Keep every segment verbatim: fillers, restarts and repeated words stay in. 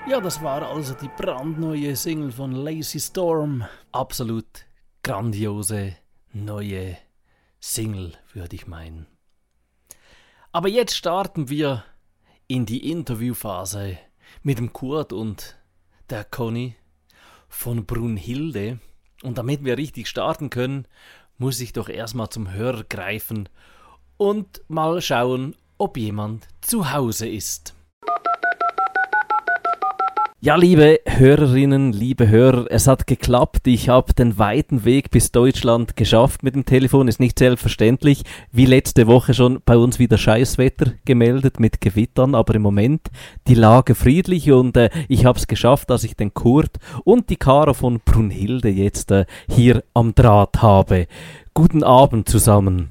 Ja, das war also die brandneue Single von Lazy Storm. Absolut grandiose neue Single, würde ich meinen. Aber jetzt starten wir in die Interviewphase mit dem Kurt und der Conny von Brunhilde. Und damit wir richtig starten können, muss ich doch erstmal zum Hörer greifen und mal schauen, ob jemand zu Hause ist. Ja, liebe Hörerinnen, liebe Hörer, es hat geklappt. Ich habe den weiten Weg bis Deutschland geschafft mit dem Telefon. Ist nicht selbstverständlich. Wie letzte Woche schon bei uns wieder Scheißwetter gemeldet mit Gewittern. Aber im Moment die Lage friedlich und äh, ich habe es geschafft, dass ich den Kurt und die Caro von Brunhilde jetzt äh, hier am Draht habe. Guten Abend zusammen.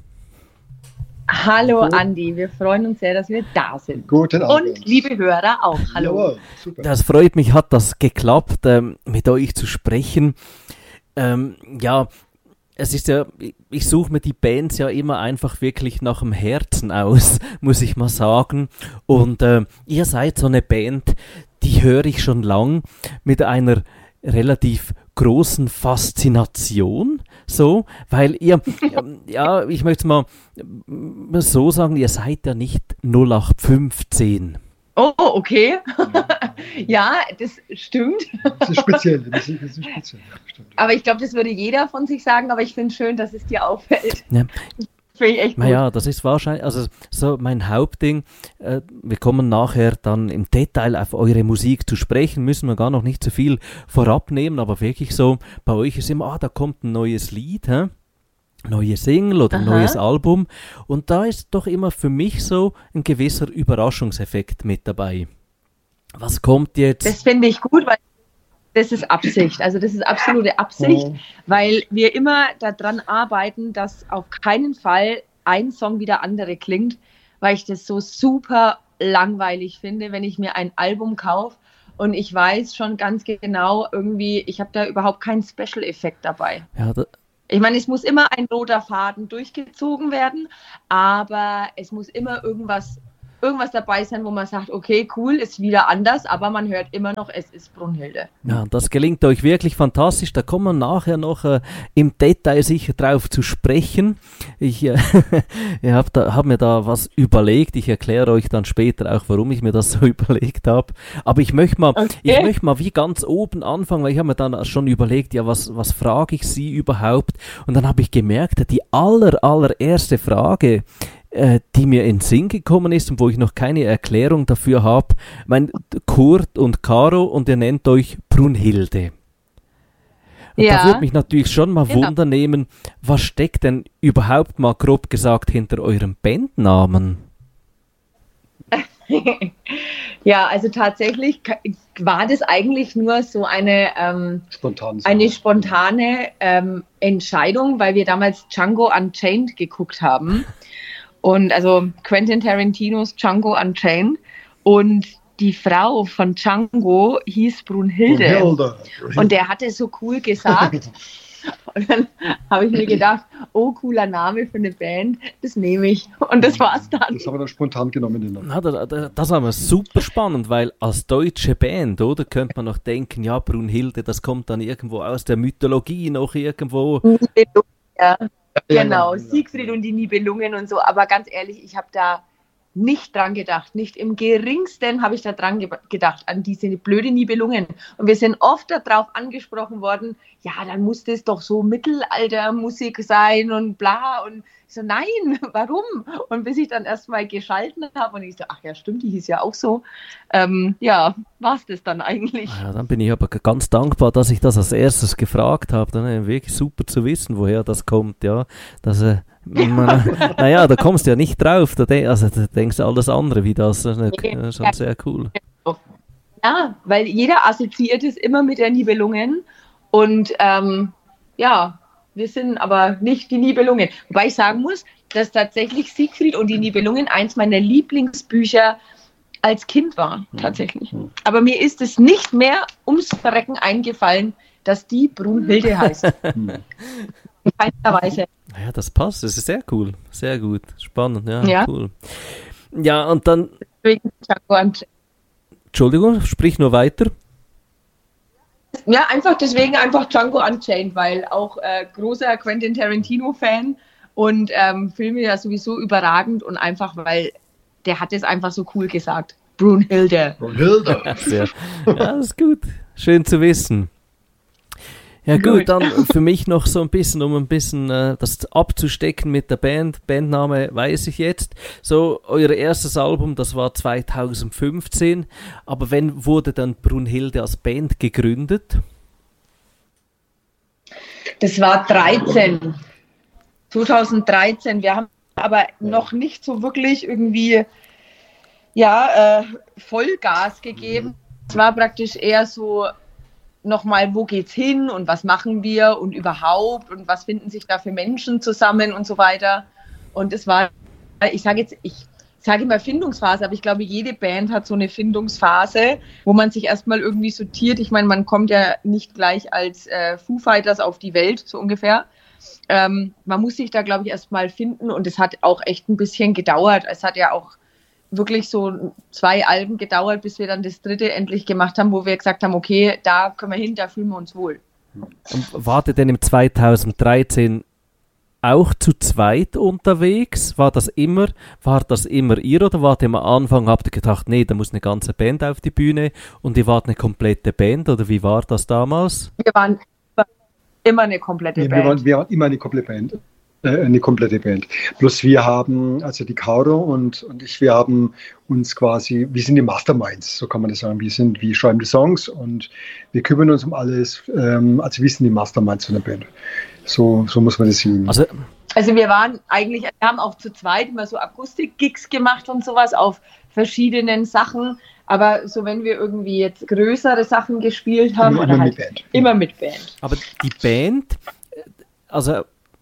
Hallo Andi, wir freuen uns sehr, dass wir da sind. Guten Abend. Und liebe Hörer auch, hallo. Jawohl, super. Das freut mich, hat das geklappt, ähm, mit euch zu sprechen. Ähm, ja, es ist ja, ich suche mir die Bands ja immer einfach wirklich nach dem Herzen aus, muss ich mal sagen. Und äh, ihr seid so eine Band, die höre ich schon lang mit einer relativ großen Faszination, so, weil ihr, ja, ich möchte es mal so sagen, ihr seid ja nicht null acht fünfzehn. Oh, okay. Ja, das stimmt. Das ist speziell, das ist, das ist speziell. Stimmt. Aber ich glaube, das würde jeder von sich sagen, aber ich finde es schön, dass es dir auffällt. Ja. Finde ich echt gut. Naja, das ist wahrscheinlich, also so mein Hauptding. Äh, wir kommen nachher dann im Detail auf eure Musik zu sprechen, müssen wir gar noch nicht so viel vorab nehmen, aber wirklich so, bei euch ist immer, ah, da kommt ein neues Lied, hä? Neue Single oder ein Aha. neues Album und da ist doch immer für mich so ein gewisser Überraschungseffekt mit dabei. Was kommt jetzt? Das finde ich gut, weil das ist Absicht. Also das ist absolute Absicht, Mhm. weil wir immer daran arbeiten, dass auf keinen Fall ein Song wie der andere klingt, weil ich das so super langweilig finde, wenn ich mir ein Album kaufe und ich weiß schon ganz genau irgendwie, ich habe da überhaupt keinen Special-Effekt dabei. Ja, da, Ich meine, es muss immer ein roter Faden durchgezogen werden, aber es muss immer irgendwas, irgendwas dabei sein, wo man sagt, okay, cool, ist wieder anders, aber man hört immer noch, es ist Brunhilde. Ja, das gelingt euch wirklich fantastisch. Da kommen wir nachher noch äh, im Detail sicher drauf zu sprechen. Ich äh, habe hab mir da was überlegt. Ich erkläre euch dann später auch, warum ich mir das so überlegt habe. Aber ich möchte mal, Okay. ich möchte mal wie ganz oben anfangen, weil ich habe mir dann schon überlegt, ja, was, was frage ich Sie überhaupt? Und dann habe ich gemerkt, die aller, allererste Frage, äh, die mir in den Sinn gekommen ist und wo ich noch keine Erklärung dafür habe, mein Kurt und Caro und ihr nennt euch Brunhilde. Und Ja. da würde mich natürlich schon mal Genau. Wunder nehmen, was steckt denn überhaupt mal grob gesagt hinter eurem Bandnamen? Ja, also tatsächlich ka- war das eigentlich nur so eine, ähm, Spontan. eine spontane ähm, Entscheidung, weil wir damals Django Unchained geguckt haben. Und also Quentin Tarantinos Django Unchained. Und die Frau von Django hieß Brunhilde. Brunhilde. Und der hatte so cool gesagt. Und dann habe ich mir gedacht, oh, cooler Name für eine Band, das nehme ich. Und das war's dann. Das haben wir dann spontan genommen. Den Namen. Na, da, da, das ist aber super spannend, weil als deutsche Band, oder, könnte man noch denken, ja, Brunhilde, das kommt dann irgendwo aus der Mythologie noch irgendwo. Ja, Ja, genau, ja. Siegfried und die Nibelungen und so. Aber ganz ehrlich, ich habe da nicht dran gedacht. Nicht im geringsten habe ich da dran ge- gedacht, an diese blöde Nibelungen. Und wir sind oft darauf angesprochen worden, ja, dann muss das doch so Mittelaltermusik sein und bla. Und ich so, nein, warum? Und bis ich dann erstmal geschalten habe und ich so, ach ja, stimmt, die hieß ja auch so. Ähm, ja, war es das dann eigentlich. Ja, dann bin ich aber ganz dankbar, dass ich das als erstes gefragt habe. Dann ist wirklich super zu wissen, woher das kommt, ja. Das, äh, man, naja, da kommst du ja nicht drauf. Da, de- also, da denkst du alles andere wie das. Das ist äh, schon sehr cool. Ja, weil jeder assoziiert es immer mit der Nibelungen. Und ähm, ja, wir sind aber nicht die Nibelungen. Wobei ich sagen muss, dass tatsächlich Siegfried und die Nibelungen eins meiner Lieblingsbücher als Kind war, tatsächlich. Aber mir ist es nicht mehr ums Verrecken eingefallen, dass die Brunhilde heißt. Hm. In keiner Weise. Ja, das passt. Das ist sehr cool. Sehr gut. Spannend, ja, Ja. cool. Ja, und dann Deswegen Django Unchained. Entschuldigung, sprich nur weiter. Ja, einfach deswegen einfach Django Unchained, weil auch äh, großer Quentin Tarantino-Fan und ähm, Filme ja sowieso überragend und einfach, weil der hat es einfach so cool gesagt. Brunhilde. Brunhilde. Sehr. Ja, das ist gut. Schön zu wissen. Ja gut, Gut. dann für mich noch so ein bisschen, um ein bisschen äh, das abzustecken mit der Band. Bandname weiß ich jetzt. So, euer erstes Album, das war zwanzig fünfzehn. Aber wann wurde dann Brunhilde als Band gegründet? Das war dreizehn. zwanzig dreizehn. Wir haben aber noch nicht so wirklich irgendwie ja, äh, Vollgas gegeben. Es war praktisch eher so nochmal, wo geht's hin und was machen wir und überhaupt und was finden sich da für Menschen zusammen und so weiter. Und es war, ich sage jetzt, ich sage immer Findungsphase, aber ich glaube, jede Band hat so eine Findungsphase, wo man sich erstmal irgendwie sortiert. Ich meine, man kommt ja nicht gleich als äh, Foo Fighters auf die Welt, so ungefähr. Ähm, man muss sich da, glaube ich, erstmal finden und es hat auch echt ein bisschen gedauert. Es hat ja auch wirklich so zwei Alben gedauert, bis wir dann das dritte endlich gemacht haben, wo wir gesagt haben, okay, da können wir hin, da fühlen wir uns wohl. Und wart ihr denn im zwanzig dreizehn auch zu zweit unterwegs? War das immer, war das immer ihr oder wart ihr am Anfang, habt ihr gedacht, nee, da muss eine ganze Band auf die Bühne und ihr wart eine komplette Band oder wie war das damals? Wir waren immer eine komplette Nee, Band. wir, waren, wir waren immer eine komplette Band. Eine komplette Band. Bloß wir haben, also die Caro und, und ich, wir haben uns quasi, wir sind die Masterminds, so kann man das sagen. Wir sind, wir schreiben die Songs und wir kümmern uns um alles. Ähm, also wir sind die Masterminds von der Band. So, so muss man das sehen. Also, Also wir waren eigentlich, wir haben auch zu zweit immer so Akustik-Gigs gemacht und sowas auf verschiedenen Sachen. Aber so wenn wir irgendwie jetzt größere Sachen gespielt haben, immer, oder immer halt mit Band. immer mit Band. aber die Band, also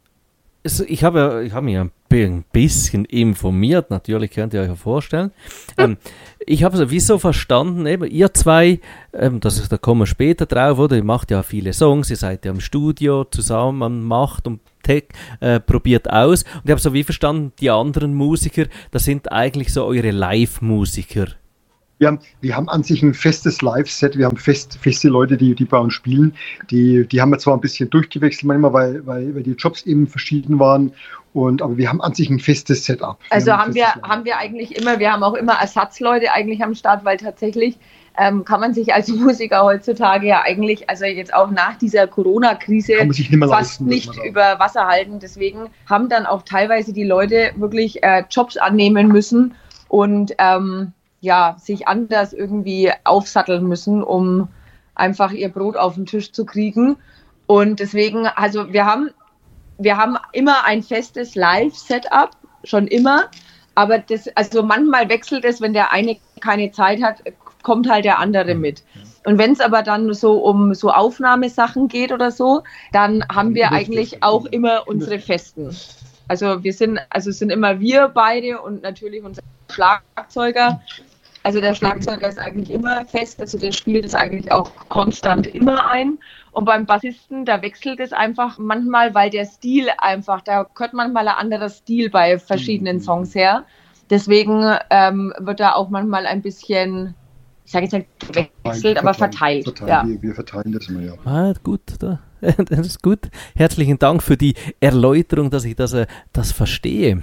es- ich habe ja, ich habe mich ein bi- ein bisschen informiert, natürlich könnt ihr euch ja vorstellen. Ähm, ich habe es wieso verstanden, eben ihr zwei, ähm, das ist, da kommen wir später drauf, oder? Ihr macht ja viele Songs, ihr seid ja im Studio zusammen, macht und tech, äh, probiert aus. Und ich habe so wie verstanden, die anderen Musiker, das sind eigentlich so eure Live-Musiker. Wir haben, wir haben an sich ein festes Live-Set, wir haben fest, feste Leute, die, die bei uns spielen. Die, die haben wir zwar ein bisschen durchgewechselt manchmal, weil, weil, weil die Jobs eben verschieden waren, und, aber wir haben an sich ein festes Setup. Wir Also ein haben wir, festes Line-up. haben wir eigentlich immer, wir haben auch immer Ersatzleute eigentlich am Start, weil tatsächlich ähm, kann man sich als Musiker heutzutage ja eigentlich, also jetzt auch nach dieser Corona-Krise, Kann man sich nicht mehr fast leisten, muss nicht man sagen. über Wasser halten. Deswegen haben dann auch teilweise die Leute wirklich äh, Jobs annehmen müssen und ähm, ja, sich anders irgendwie aufsatteln müssen, um einfach ihr Brot auf den Tisch zu kriegen. Und deswegen, also wir haben, wir haben immer ein festes Live-Setup, schon immer. Aber das, also manchmal wechselt es, wenn der eine keine Zeit hat, kommt halt der andere mit. Und wenn es aber dann so um so Aufnahmesachen geht oder so, dann haben wir eigentlich auch immer unsere Festen. Also wir sind, also es sind immer wir beide und natürlich unser Schlagzeuger. Also der Schlagzeuger ist eigentlich immer fest, also der spielt es eigentlich auch konstant immer ein. Und beim Bassisten, da wechselt es einfach manchmal, weil der Stil einfach, da gehört manchmal ein anderer Stil bei verschiedenen Songs her. Deswegen ähm, wird da auch manchmal ein bisschen, ich sage jetzt nicht gewechselt, aber verteilt. verteilt. Ja. Wir, wir verteilen das immer, ja. Ah, gut, da, das ist gut. Herzlichen Dank für die Erläuterung, dass ich das, äh, das verstehe.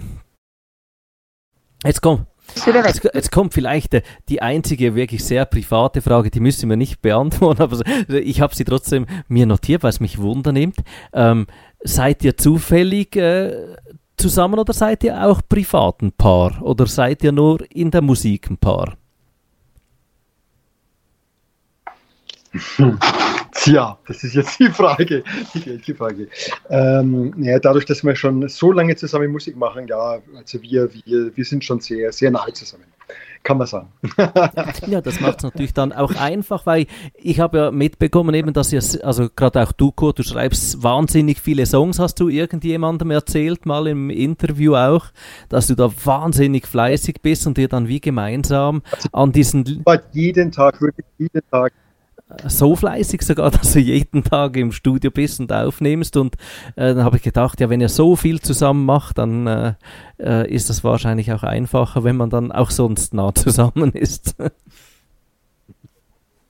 Jetzt komm. Jetzt, jetzt kommt vielleicht äh, die einzige wirklich sehr private Frage, die müssen wir nicht beantworten, aber ich habe sie trotzdem mir notiert, weil es mich wundernimmt. Ähm, seid ihr zufällig äh, zusammen oder seid ihr auch privat ein Paar? Oder seid ihr nur in der Musik ein Paar? Tja, das ist jetzt die Frage, die, die Frage. Ähm, ja, dadurch, dass wir schon so lange zusammen Musik machen, ja, also wir, wir, wir sind schon sehr, sehr nahe zusammen, kann man sagen. Ja, das macht es natürlich dann auch einfach, weil ich habe ja mitbekommen eben, dass ihr, also gerade auch du, Kurt, du schreibst wahnsinnig viele Songs, hast du irgendjemandem erzählt, mal im Interview auch, dass du da wahnsinnig fleißig bist und ihr dann wie gemeinsam an diesen, Aber jeden Tag, wirklich jeden Tag. so fleißig sogar, dass du jeden Tag im Studio bist und aufnimmst und äh, dann habe ich gedacht, ja, wenn ihr so viel zusammen macht, dann äh, äh, ist das wahrscheinlich auch einfacher, wenn man dann auch sonst nah zusammen ist.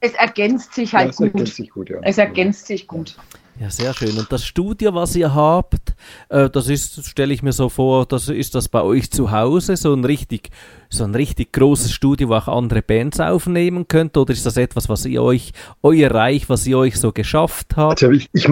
es ergänzt sich halt ja, es gut. Ergänzt sich gut ja. Es ergänzt sich gut. Ja, sehr schön. Und das Studio, was ihr habt, äh, das ist, stelle ich mir so vor, das ist das bei euch zu Hause, so ein richtig, so ein richtig großes Studio, wo auch andere Bands aufnehmen könnt, oder ist das etwas, was ihr euch, euer Reich, was ihr euch so geschafft habt? Also ich, ich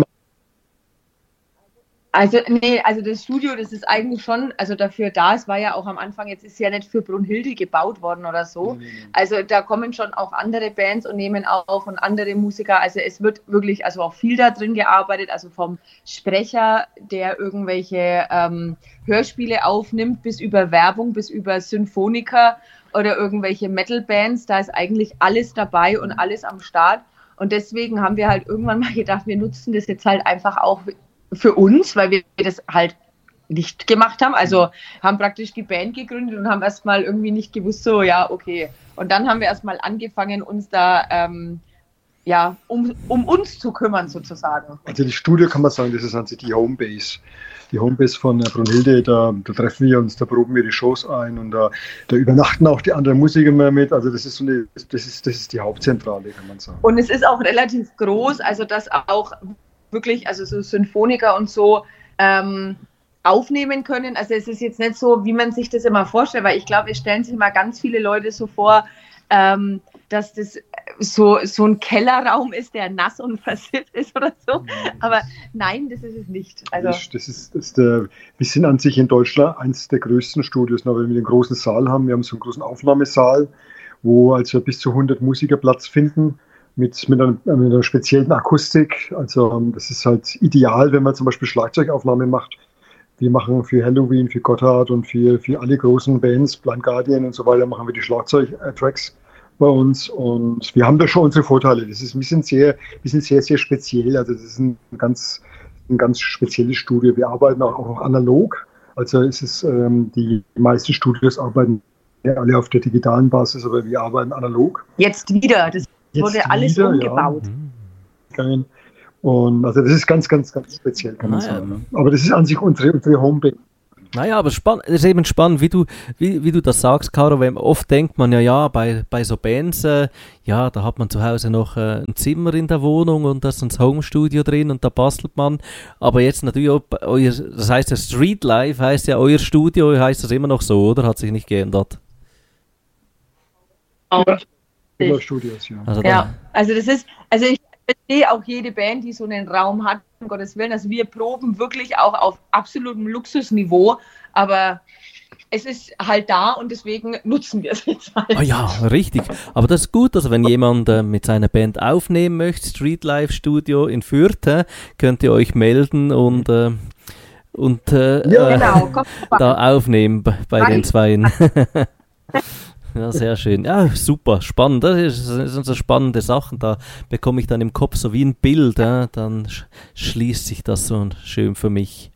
Also, nee, also das Studio, das ist eigentlich schon, also dafür da, es war ja auch am Anfang, jetzt ist ja nicht für Brunhilde gebaut worden oder so. Mhm. Also da kommen schon auch andere Bands und nehmen auf und andere Musiker. Also es wird wirklich, also auch viel da drin gearbeitet, also vom Sprecher, der irgendwelche ähm, Hörspiele aufnimmt, bis über Werbung, bis über Symphoniker oder irgendwelche Metal-Bands. Da ist eigentlich alles dabei und alles am Start. Und deswegen haben wir halt irgendwann mal gedacht, wir nutzen das jetzt halt einfach auch für uns, weil wir das halt nicht gemacht haben. Also haben praktisch die Band gegründet und haben erstmal irgendwie nicht gewusst, so, ja, okay. Und dann haben wir erstmal angefangen, uns da ähm, ja, um, um uns zu kümmern, sozusagen. Also das Studio kann man sagen, das ist an sich die Homebase. Die Homebase von Brunhilde, da, da treffen wir uns, da proben wir die Shows ein und da, da übernachten auch die anderen Musiker mehr mit. Also das ist so eine, das ist, das ist die Hauptzentrale, kann man sagen. Und es ist auch relativ groß, also dass auch wirklich, also so Symphoniker und so ähm, aufnehmen können. Also es ist jetzt nicht so, wie man sich das immer vorstellt, weil ich glaube, es stellen sich mal ganz viele Leute so vor, ähm, dass das so, so ein Kellerraum ist, der nass und versifft ist oder so. Aber nein, das ist es nicht. Also das, das ist, das ist der, wir sind an sich in Deutschland eines der größten Studios, weil wir einen großen Saal haben. Wir haben so einen großen Aufnahmesaal, wo also bis zu hundert Musiker Platz finden. Mit, mit, einer, mit einer speziellen Akustik. Also das ist halt ideal, wenn man zum Beispiel Schlagzeugaufnahme macht. Wir machen für Halloween, für Gotthard und für, für alle großen Bands, Blind Guardian und so weiter, machen wir die Schlagzeugtracks bei uns. Und wir haben da schon unsere Vorteile. Das ist ein bisschen sehr, wir sind sehr, sehr speziell. Also das ist ein ganz, ein ganz spezielles Studio. Wir arbeiten auch, auch analog. Also es ist, ähm, die meisten Studios arbeiten ja alle auf der digitalen Basis, aber wir arbeiten analog. Jetzt wieder, das Jetzt wurde alles wieder, umgebaut. Ja. Und also das ist ganz, ganz, ganz speziell, kann man naja. sagen. Aber das ist an sich unsere, unsere Homepage. Naja, aber spannend, es ist eben spannend, wie du, wie, wie du das sagst, Caro, weil oft denkt man ja, ja, bei, bei so Bands, äh, ja, da hat man zu Hause noch äh, ein Zimmer in der Wohnung und da ist ein Homestudio drin und da bastelt man. Aber jetzt natürlich auch, euer, das heißt ja Street Life, heißt ja euer Studio, heißt das immer noch so, oder? Hat sich nicht geändert? Auch. Über Studios, ja. Also, ja, also das ist, also ich verstehe auch jede Band, die so einen Raum hat, um Gottes Willen. Also wir proben wirklich auch auf absolutem Luxusniveau, aber es ist halt da und deswegen nutzen wir es jetzt halt. Oh ja, richtig. Aber das ist gut, also wenn jemand äh, mit seiner Band aufnehmen möchte, Street Life Studio in Fürth, äh, könnt ihr euch melden und, äh, und äh, ja, genau. Komm, da aufnehmen bei, bei den Zweien. Ja, sehr schön. Ja, super, spannend. Das, ist, das sind so spannende Sachen. Da bekomme ich dann im Kopf so wie ein Bild. Ja? Dann sch- schließt sich das so schön für mich.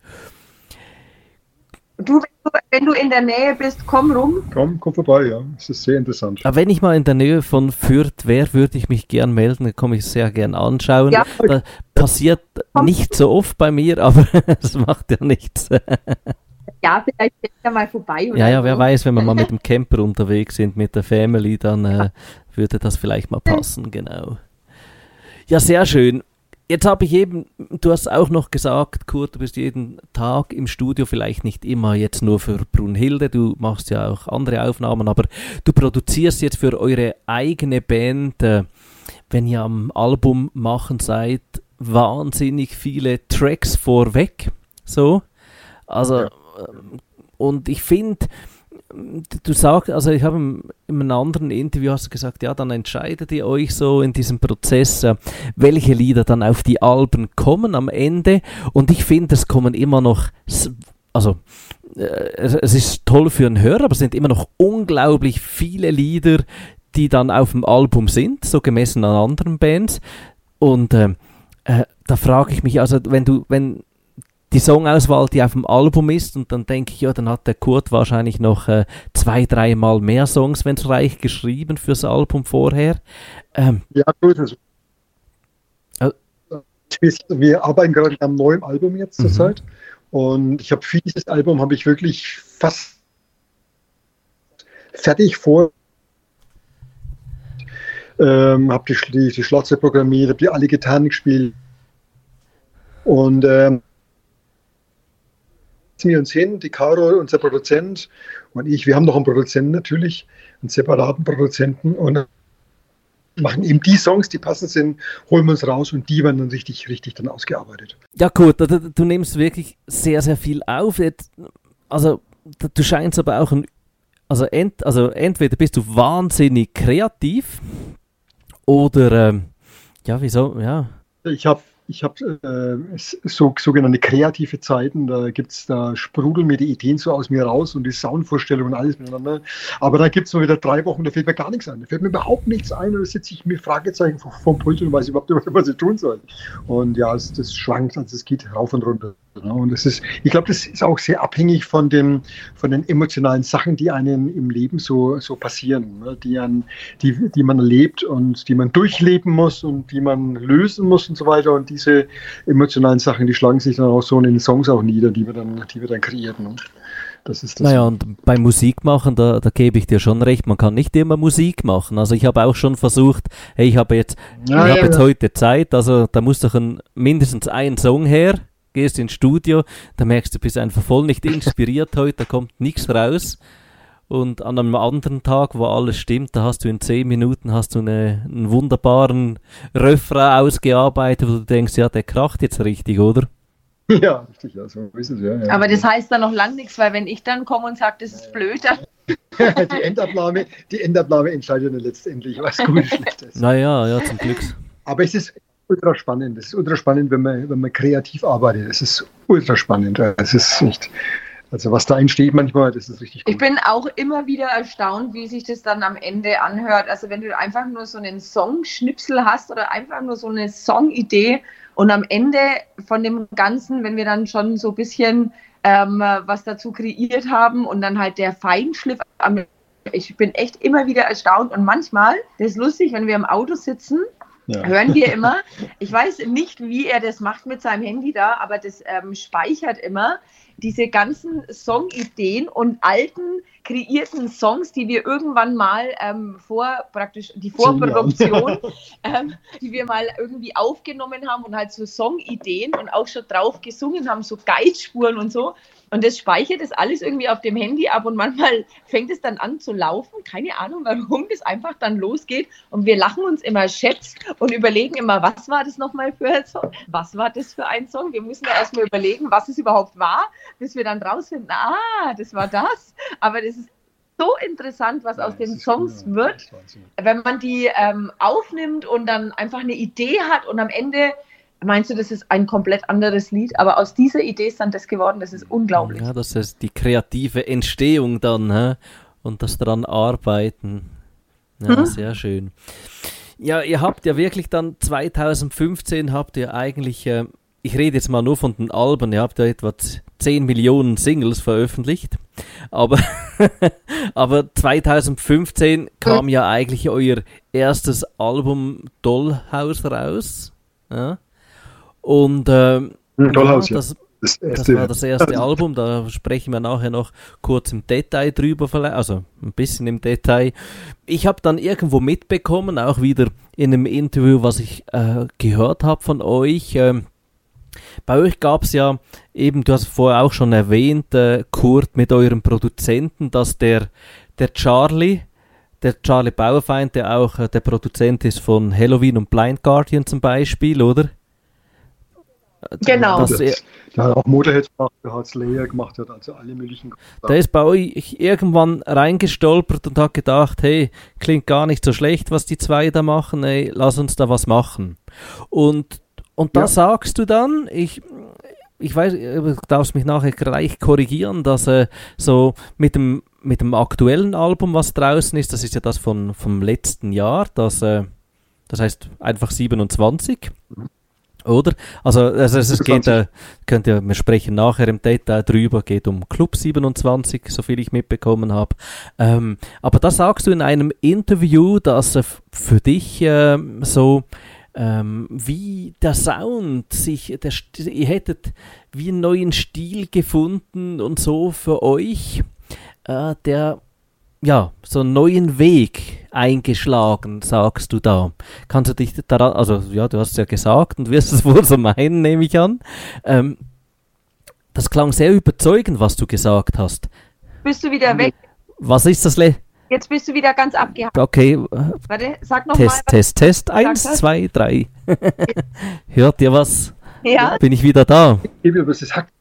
Du, wenn du in der Nähe bist, komm rum. Komm, komm vorbei, ja. Es ist sehr interessant. Aber wenn ich mal in der Nähe von Fürth wäre, würde ich mich gern melden. Da komme ich sehr gern anschauen. Ja. Das passiert nicht so oft bei mir, aber das macht ja nichts. Ja, vielleicht fährt ja mal vorbei. Oder Ja, ja, so. wer weiß, wenn wir mal mit dem Camper unterwegs sind, mit der Family, dann äh, würde das vielleicht mal passen, genau. Ja, sehr schön. Jetzt habe ich eben, du hast auch noch gesagt, Kurt, du bist jeden Tag im Studio, vielleicht nicht immer jetzt nur für Brunhilde, du machst ja auch andere Aufnahmen, aber du produzierst jetzt für eure eigene Band, äh, wenn ihr am Album machen seid, wahnsinnig viele Tracks vorweg, so, also, ja. Und ich finde, du sagst, also ich habe in einem anderen Interview hast du gesagt, ja, dann entscheidet ihr euch so in diesem Prozess, äh, welche Lieder dann auf die Alben kommen am Ende. Und ich finde, es kommen immer noch, also äh, es ist toll für einen Hörer, aber es sind immer noch unglaublich viele Lieder, die dann auf dem Album sind, so gemessen an anderen Bands. Und äh, äh, da frage ich mich, also wenn du, wenn die Songauswahl, die auf dem Album ist, und dann denke ich, ja, dann hat der Kurt wahrscheinlich noch äh, zwei, dreimal mehr Songs, wenn es reicht, geschrieben fürs Album vorher. Ähm, ja, gut. Also, äh, wir arbeiten gerade am neuen Album jetzt zur Zeit. Und ich habe für dieses Album habe ich wirklich fast fertig vor. ähm, habe die, die, die Schlagzeug programmiert, habe die alle Gitarren gespielt. Und ähm, wir uns hin, die Caro, unser Produzent und ich, wir haben noch einen Produzenten natürlich, einen separaten Produzenten und machen eben die Songs, die passend sind, holen wir uns raus und die werden dann richtig, richtig dann ausgearbeitet. Ja gut, du, du nimmst wirklich sehr, sehr viel auf. Jetzt, also du scheinst aber auch ein, also, ent, also entweder bist du wahnsinnig kreativ oder ähm, ja, wieso, ja. Ich habe Ich habe äh, so, sogenannte kreative Zeiten, da gibt's, da sprudeln mir die Ideen so aus mir raus und die Soundvorstellungen und alles miteinander. Aber da gibt es mal wieder drei Wochen, da fällt mir gar nichts ein. Da fällt mir überhaupt nichts ein und da sitze ich mit Fragezeichen vom, vom Pult und weiß überhaupt nicht, was ich tun soll. Und ja, es, das schwankt, also es geht rauf und runter. Ne? Und das ist, ich glaube, das ist auch sehr abhängig von, dem, von den emotionalen Sachen, die einem im Leben so, so passieren, ne? die, an, die, die man erlebt und die man durchleben muss und die man lösen muss und so weiter. Und diese emotionalen Sachen, die schlagen sich dann auch so in den Songs auch nieder, die wir dann, die wir dann kreieren. Ne? Das ist das. Naja, und beim Musikmachen, da, da gebe ich dir schon recht, man kann nicht immer Musik machen. Also ich habe auch schon versucht, hey, ich habe jetzt, ja, ich ja, habe jetzt ja. heute Zeit, also da muss doch ein, mindestens ein Song her, gehst ins Studio, da merkst du, bist einfach voll nicht inspiriert heute, da kommt nichts raus. Und an einem anderen Tag, wo alles stimmt, da hast du in zehn Minuten hast du eine, einen wunderbaren Refrain ausgearbeitet, wo du denkst, ja, der kracht jetzt richtig, oder? Ja, richtig, ja, so ist es, ja. ja. Aber das heißt dann noch lang nichts, weil wenn ich dann komme und sage, das ist blöd, dann die Endabnahme, die Endabnahme entscheidet dann letztendlich, was gut und schlecht ist. Naja, ja, zum Glück. Aber es ist ultra spannend. Es ist ultra spannend, wenn man, wenn man kreativ arbeitet. Es ist ultra spannend. Es ist nicht, also was da entsteht manchmal, das ist richtig gut. Ich bin auch immer wieder erstaunt, wie sich das dann am Ende anhört. Also wenn du einfach nur so einen Songschnipsel hast oder einfach nur so eine Songidee und am Ende von dem Ganzen, wenn wir dann schon so ein bisschen ähm, was dazu kreiert haben und dann halt der Feinschliff am, ich bin echt immer wieder erstaunt und manchmal, das ist lustig, wenn wir im Auto sitzen, ja. hören wir immer, ich weiß nicht, wie er das macht mit seinem Handy da, aber das ähm, speichert immer diese ganzen Songideen und alten kreierten Songs, die wir irgendwann mal ähm, vor, praktisch die Vorproduktion, ähm, die wir mal irgendwie aufgenommen haben und halt so Songideen und auch schon drauf gesungen haben, so Guidespuren und so. Und das speichert das alles irgendwie auf dem Handy ab und manchmal fängt es dann an zu laufen. Keine Ahnung, warum das einfach dann losgeht. Und wir lachen uns immer schätzt und überlegen immer, was war das nochmal für ein Song? Was war das für ein Song? Wir müssen ja erstmal überlegen, was es überhaupt war, bis wir dann rausfinden, ah, das war das. Aber das ist so interessant, was ja, aus den Songs cool, wird, wenn man die ähm, aufnimmt und dann einfach eine Idee hat und am Ende meinst du, das ist ein komplett anderes Lied, aber aus dieser Idee ist dann das geworden, das ist unglaublich. Ja, das ist die kreative Entstehung dann, hä? Und das dran arbeiten. Ja, hm? Sehr schön. Ja, ihr habt ja wirklich dann zwanzig fünfzehn habt ihr eigentlich, äh, ich rede jetzt mal nur von den Alben, ihr habt ja etwa zehn Millionen Singles veröffentlicht, aber, aber zwanzig fünfzehn kam ja eigentlich euer erstes Album Dollhouse raus, ja? Und ähm, Dollhouse, ja, das, das, das war das erste Album, da sprechen wir nachher noch kurz im Detail drüber, also ein bisschen im Detail. Ich habe dann irgendwo mitbekommen, auch wieder in einem Interview, was ich äh, gehört habe von euch, ähm, bei euch gab es ja eben, du hast vorher auch schon erwähnt, äh, Kurt, mit eurem Produzenten, dass der, der Charlie, der Charlie Bauerfeind, der auch äh, der Produzent ist von Halloween und Blind Guardian zum Beispiel, oder? Genau. Dass er, der hat auch Motorhead gemacht, der hat Slayer gemacht, hat also alle möglichen. Der ist bei euch irgendwann reingestolpert und hat gedacht, hey, klingt gar nicht so schlecht, was die zwei da machen, hey, lass uns da was machen. Und, und da ja. sagst du dann, ich, ich weiß, du darfst mich nachher gleich korrigieren, dass äh, so mit dem, mit dem aktuellen Album, was draußen ist, das ist ja das von, vom letzten Jahr, das, äh, das heißt einfach siebenundzwanzig. Mhm. Oder? Also, also es geht, äh, könnt ihr, wir sprechen nachher im Detail drüber, geht um Club siebenundzwanzig, so viel ich mitbekommen habe. Ähm, aber da sagst du in einem Interview, dass äh, für dich äh, so ähm, wie der Sound sich, der, ihr hättet wie einen neuen Stil gefunden und so für euch, äh, der ja, so einen neuen Weg eingeschlagen, sagst du da. Kannst du dich daran, also ja, du hast es ja gesagt und wirst es wohl so meinen, nehme ich an. Ähm, das klang sehr überzeugend, was du gesagt hast. Bist du wieder weg? Was ist das? Le- Jetzt bist du wieder ganz abgehakt. Okay, Warte, sag noch Test, mal. Test, Test, eins, hast. zwei, drei. Hört ihr was? Ja, Bin ich wieder da? Das Hack.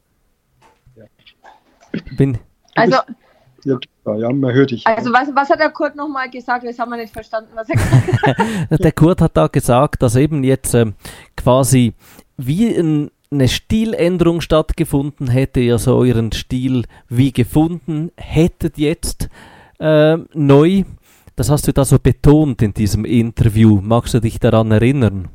Bin, also, Ja, ja, man hört dich. also was, was hat der Kurt nochmal gesagt? Das haben wir nicht verstanden, was er gesagt hat. der Kurt hat da gesagt, dass eben jetzt ähm, quasi wie ein, eine Stiländerung stattgefunden hätte, ihr so euren Stil wie gefunden hättet jetzt äh, neu. Das hast du da so betont in diesem Interview. Magst du dich daran erinnern?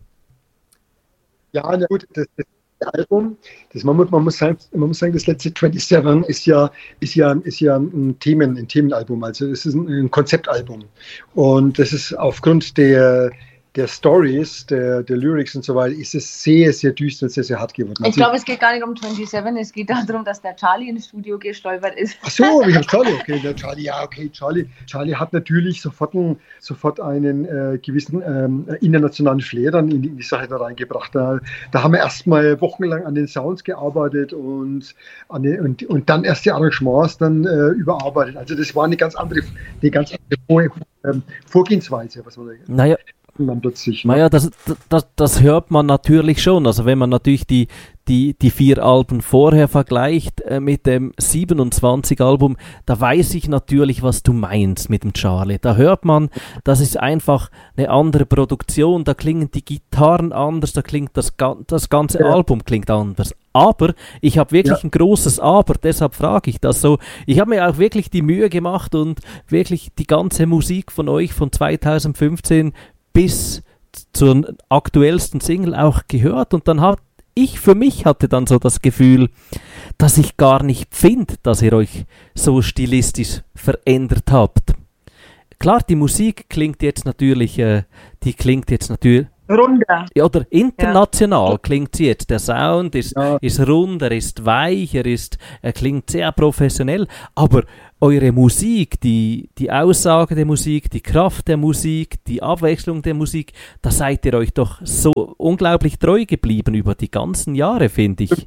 Ja, na gut, das, das Album, das, man, muss, man, muss sagen, man muss sagen, das letzte siebenundzwanzig ist ja, ist ja, ist ja ein, Themen, ein Themenalbum, also es ist ein, ein Konzeptalbum. Und das ist aufgrund der, der Stories, der, der Lyrics und so weiter, ist es sehr, sehr düster, sehr, sehr hart geworden. Ich glaube, es geht gar nicht um siebenundzwanzig, es geht darum, dass der Charlie ins Studio gestolpert ist. Ach so, ich habe Charlie, okay, der Charlie, ja, okay, Charlie, Charlie hat natürlich sofort einen, sofort einen äh, gewissen ähm, internationalen Flair dann in die, in die Sache da reingebracht. Da, da haben wir erstmal wochenlang an den Sounds gearbeitet und, an den, und, und dann erst die Arrangements dann äh, überarbeitet. Also das war eine ganz andere, eine ganz andere Vor, ähm, Vorgehensweise, was man da Naja, man plötzlich. Ne? Naja, das, das, das hört man natürlich schon. Also wenn man natürlich die, die, die vier Alben vorher vergleicht äh, mit dem siebenundzwanzig Album, da weiß ich natürlich, was du meinst mit dem Charlie. Da hört man, das ist einfach eine andere Produktion, da klingen die Gitarren anders, da klingt das, das ganze Ja. Album klingt anders. Aber ich habe wirklich Ja. ein großes Aber, deshalb frage ich das so. Ich habe mir auch wirklich die Mühe gemacht und wirklich die ganze Musik von euch von zweitausendfünfzehn bis zur aktuellsten Single auch gehört und dann hat ich für mich hatte dann so das Gefühl, dass ich gar nicht finde, dass ihr euch so stilistisch verändert habt. Klar, die Musik klingt jetzt natürlich, äh, die klingt jetzt natürlich Runder. ja, oder international ja. klingt sie jetzt. Der Sound ist, Ja. ist rund, er ist weich, er, ist, er klingt sehr professionell, aber eure Musik, die, die Aussage der Musik, die Kraft der Musik, die Abwechslung der Musik, da seid ihr euch doch so unglaublich treu geblieben über die ganzen Jahre, finde ich.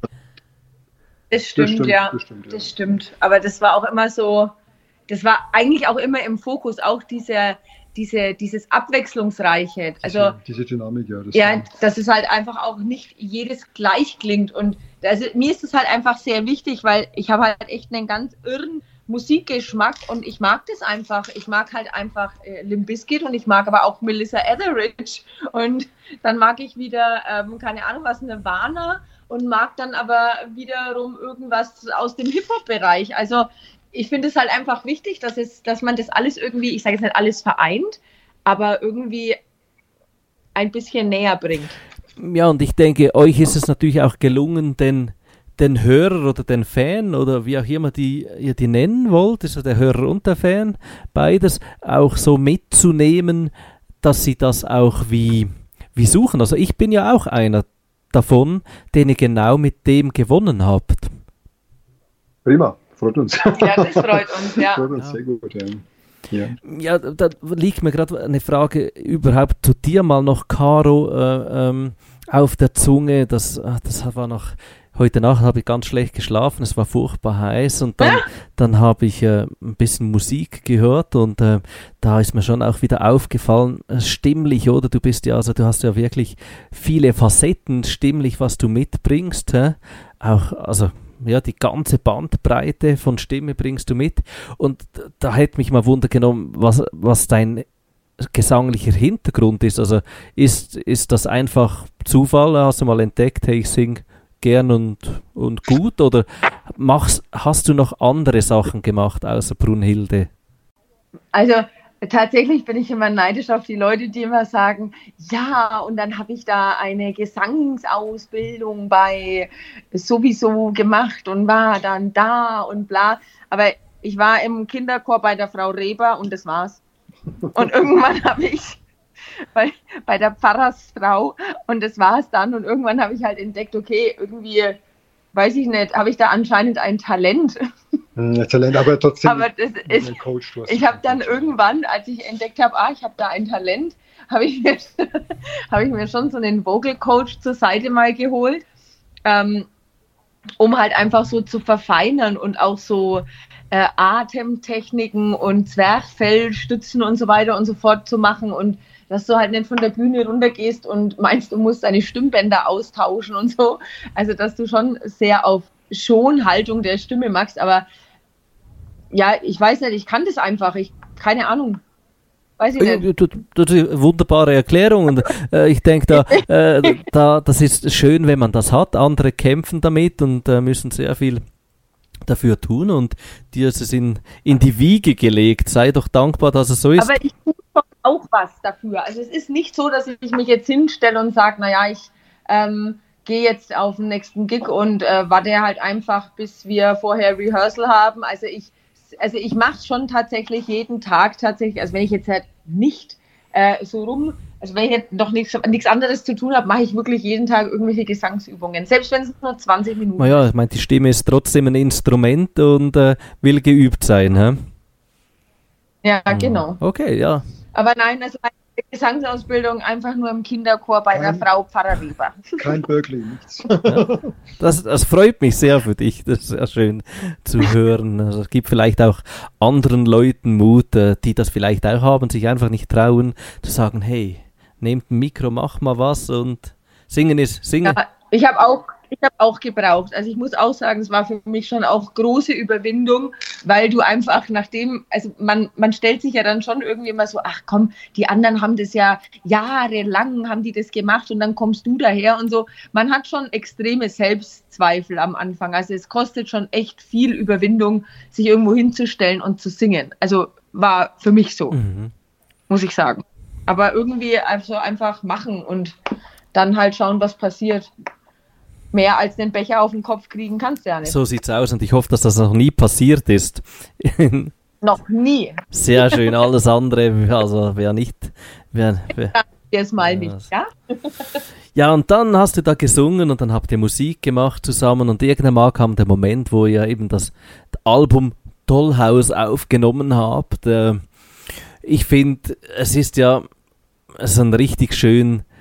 Das stimmt, Das stimmt, ja. das stimmt, ja. Das stimmt. Aber das war auch immer so, das war eigentlich auch immer im Fokus, auch diese, diese, dieses Abwechslungsreiche. Also diese, diese Dynamik, ja. Das ja, war- dass es halt einfach auch nicht jedes gleich klingt. Und also, mir ist es halt einfach sehr wichtig, weil ich habe halt echt einen ganz irren Musikgeschmack und ich mag das einfach. Ich mag halt einfach äh, Limp Bizkit und ich mag aber auch Melissa Etheridge und dann mag ich wieder, ähm, keine Ahnung was, Nirvana und mag dann aber wiederum irgendwas aus dem Hip-Hop-Bereich. Also ich finde es halt einfach wichtig, dass, es, dass man das alles irgendwie, ich sage jetzt nicht alles vereint, aber irgendwie ein bisschen näher bringt. Ja, und ich denke, euch ist es natürlich auch gelungen, den, den Hörer oder den Fan oder wie auch immer die, ihr die nennen wollt, also der Hörer und der Fan, beides auch so mitzunehmen, dass sie das auch wie, wie suchen. Also ich bin ja auch einer davon, den ihr genau mit dem gewonnen habt. Prima, freut uns. Ja, das freut uns, ja. Freut uns Ja. sehr gut, ja. Ja. Ja, da liegt mir gerade eine Frage überhaupt zu dir mal noch, Caro, äh, ähm, auf der Zunge. Das, ah, das war noch, heute Nacht habe ich ganz schlecht geschlafen, es war furchtbar heiß und dann, dann habe ich äh, ein bisschen Musik gehört und äh, da ist mir schon auch wieder aufgefallen, äh, stimmlich, oder? Du bist ja, also du hast ja wirklich viele Facetten stimmlich, was du mitbringst, hä? Auch, also ja, die ganze Bandbreite von Stimme bringst du mit. Und da hätte mich mal Wunder genommen, was, was dein gesanglicher Hintergrund ist. Also ist, ist das einfach Zufall? Hast du mal entdeckt, hey, ich singe gern und, und gut? Oder machst, hast du noch andere Sachen gemacht außer Brunhilde? Also tatsächlich bin ich immer neidisch auf die Leute, die immer sagen, ja, und dann habe ich da eine Gesangsausbildung bei sowieso gemacht und war dann da und bla. Aber ich war im Kinderchor bei der Frau Reber und das war's. Und irgendwann habe ich bei, bei der Pfarrersfrau und das war's dann. Und irgendwann habe ich halt entdeckt, okay, irgendwie weiß ich nicht, habe ich da anscheinend ein Talent. Hm, Talent, aber trotzdem. Aber das ist, Coach, ich habe dann irgendwann, als ich entdeckt habe, ah, ich habe da ein Talent, habe ich, mir, hab ich mir schon so einen Vocal Coach zur Seite mal geholt, ähm, um halt einfach so zu verfeinern und auch so äh, Atemtechniken und Zwerchfellstützen und so weiter und so fort zu machen und dass du halt nicht von der Bühne runtergehst und meinst, du musst deine Stimmbänder austauschen und so. Also, dass du schon sehr auf Schonhaltung der Stimme machst, aber ja, ich weiß nicht, ich kann das einfach, ich, keine Ahnung. Weiß ich nicht. Das ist eine wunderbare Erklärung und äh, ich denke, da, äh, da, das ist schön, wenn man das hat. Andere kämpfen damit und äh, müssen sehr viel dafür tun und dir ist es in, in die Wiege gelegt. Sei doch dankbar, dass es so ist. Aber ich tue schon auch was dafür. Also es ist nicht so, dass ich mich jetzt hinstelle und sage, naja, ich ähm, gehe jetzt auf den nächsten Gig und äh, warte halt einfach, bis wir vorher Rehearsal haben. Also ich, also ich mache schon tatsächlich jeden Tag tatsächlich, also wenn ich jetzt halt nicht äh, so rum, also wenn ich jetzt noch nichts nichts anderes zu tun habe, mache ich wirklich jeden Tag irgendwelche Gesangsübungen, selbst wenn es nur zwanzig Minuten sind. Naja, ich meine, die Stimme ist trotzdem ein Instrument und äh, will geübt sein, hä? Ja, genau. Okay, ja. Aber nein, also meine Gesangsausbildung einfach nur im Kinderchor bei der Frau Pfarrer Weber. Kein Berkeley, nichts. Ja, das, das freut mich sehr für dich, das ist sehr schön zu hören. Also es gibt vielleicht auch anderen Leuten Mut, äh, die das vielleicht auch haben, sich einfach nicht trauen, zu sagen, hey, nehmt ein Mikro, mach mal was und singen ist singen. Ja, ich habe auch, ich habe auch gebraucht. Also ich muss auch sagen, es war für mich schon auch große Überwindung, weil du einfach nachdem, also man, man stellt sich ja dann schon irgendwie immer so, ach komm, die anderen haben das ja jahrelang, haben die das gemacht und dann kommst du daher und so. Man hat schon extreme Selbstzweifel am Anfang. Also es kostet schon echt viel Überwindung, sich irgendwo hinzustellen und zu singen. Also war für mich so, mhm. muss ich sagen. Aber irgendwie also einfach machen und dann halt schauen, was passiert. Mehr als den Becher auf den Kopf kriegen kannst du ja nicht. So sieht's aus und ich hoffe, dass das noch nie passiert ist. Noch nie. Sehr schön, alles andere, also wer nicht... Wer, wer, Jetzt mal nicht, ja? Ja, und dann hast du da gesungen und dann habt ihr Musik gemacht zusammen und irgendwann mal kam der Moment, wo ihr eben das Album Dollhouse aufgenommen habt. Ich finde, es ist ja so ein richtig schön